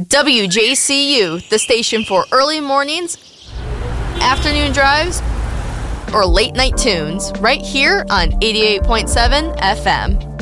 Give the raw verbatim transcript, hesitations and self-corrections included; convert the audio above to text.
W J C U, the station for early mornings, afternoon drives, or late night tunes, right here on eighty-eight point seven F M.